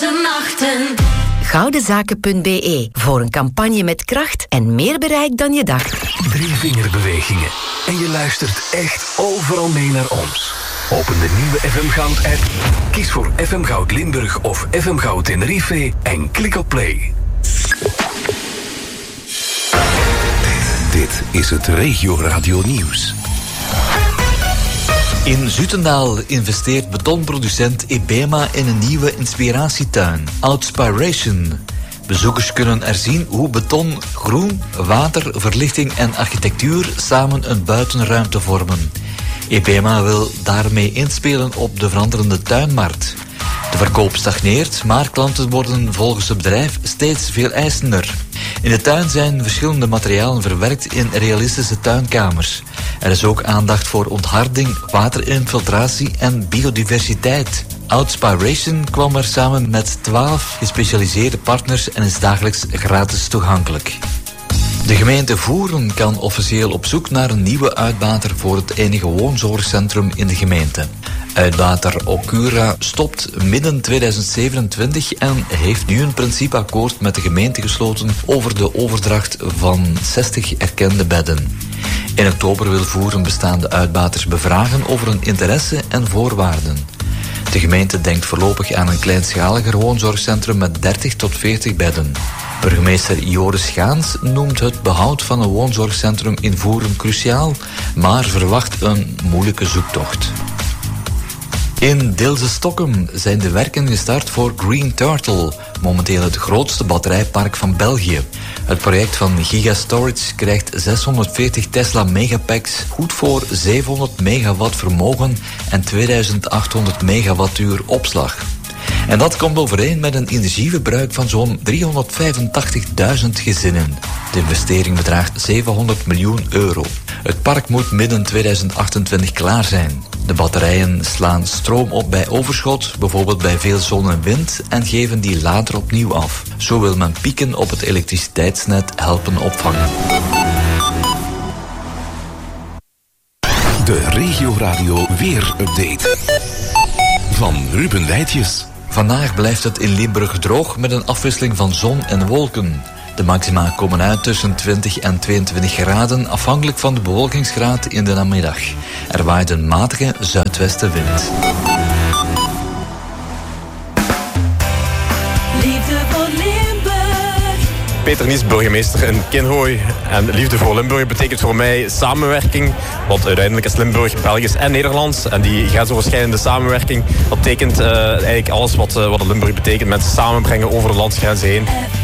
Slapeloze nachten. Goudenzaken.be voor een campagne met kracht en meer bereik dan je dacht. 3 vingerbewegingen en je luistert echt overal mee naar ons. Open de nieuwe FM Goud app, kies voor FM Goud Limburg of FM Goud Tenerife en klik op play. Dit is het Regio Radio Nieuws. In Zutendaal investeert betonproducent Ebema in een nieuwe inspiratietuin, Outspiration. Bezoekers kunnen er zien hoe beton, groen, water, verlichting en architectuur samen een buitenruimte vormen. Ebema wil daarmee inspelen op de veranderende tuinmarkt. De verkoop stagneert, maar klanten worden volgens het bedrijf steeds veel eisender. In de tuin zijn verschillende materialen verwerkt in realistische tuinkamers. Er is ook aandacht voor ontharding, waterinfiltratie en biodiversiteit. Outspiration kwam er samen met 12 gespecialiseerde partners en is dagelijks gratis toegankelijk. De gemeente Voeren kan officieel op zoek naar een nieuwe uitbater voor het enige woonzorgcentrum in de gemeente. Uitbater Okura stopt midden 2027 en heeft nu een principeakkoord met de gemeente gesloten over de overdracht van 60 erkende bedden. In oktober wil Voeren bestaande uitbaters bevragen over hun interesse en voorwaarden. De gemeente denkt voorlopig aan een kleinschaliger woonzorgcentrum met 30 tot 40 bedden. Burgemeester Joris Gaans noemt het behoud van een woonzorgcentrum in Voeren cruciaal, maar verwacht een moeilijke zoektocht. In Deelze-Stokkem zijn de werken gestart voor Green Turtle, momenteel het grootste batterijpark van België. Het project van Gigastorage krijgt 640 Tesla Megapacks, goed voor 700 megawatt vermogen en 2800 megawattuur opslag. En dat komt overeen met een energieverbruik van zo'n 385.000 gezinnen. De investering bedraagt €700 miljoen. Het park moet midden 2028 klaar zijn. De batterijen slaan stroom op bij overschot, bijvoorbeeld bij veel zon en wind, en geven die later opnieuw af. Zo wil men pieken op het elektriciteitsnet helpen opvangen. De Regio Radio Weer-update van Ruben Wijtjes. Vandaag blijft het in Limburg droog met een afwisseling van zon en wolken. De maxima komen uit tussen 20 en 22 graden, afhankelijk van de bewolkingsgraad in de namiddag. Er waait een matige zuidwestenwind. Liefde voor Limburg. Peter Nies, burgemeester in Kinrooi. En Liefde voor Limburg betekent voor mij samenwerking. Want uiteindelijk is Limburg Belgisch en Nederlands. En die grensoverschrijdende samenwerking, dat betekent eigenlijk alles wat Limburg betekent. Mensen samenbrengen over de landsgrenzen heen.